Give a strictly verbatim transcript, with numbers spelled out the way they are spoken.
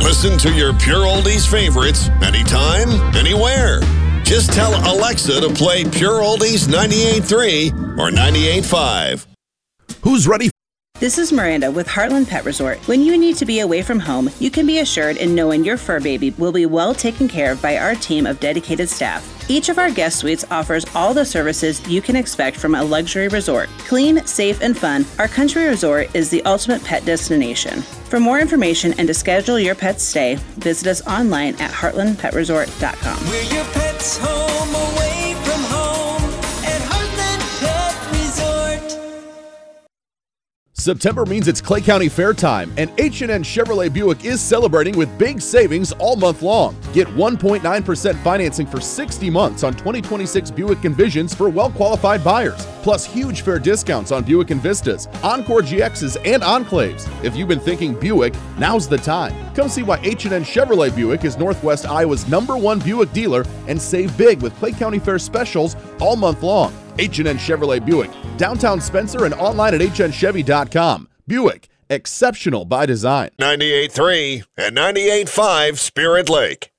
Listen to your Pure Oldies favorites anytime, anywhere. Just tell Alexa to play Pure Oldies ninety-eight point three or ninety-eight point five. Who's ready? This is Miranda with Heartland Pet Resort. When you need to be away from home, you can be assured in knowing your fur baby will be well taken care of by our team of dedicated staff. Each of our guest suites offers all the services you can expect from a luxury resort. Clean, safe, and fun, our country resort is the ultimate pet destination. For more information and to schedule your pet's stay, visit us online at heartland pet resort dot com. We're your pet's home away from home at Heartland Pet Resort. September means it's Clay County Fair time, and H and N Chevrolet Buick is celebrating with big savings all month long. Get one point nine percent financing for sixty months on twenty twenty-six Buick Envisions for well-qualified buyers, plus huge fair discounts on Buick Envistas, Encore G Xs, and Enclaves. If you've been thinking Buick, now's the time. Come see why H and N Chevrolet Buick is Northwest Iowa's number one Buick dealer and save big with Clay County Fair specials all month long. H and N Chevrolet Buick, downtown Spencer and online at h n chevy dot com. Buick, exceptional by design. ninety-eight point three and ninety-eight point five Spirit Lake.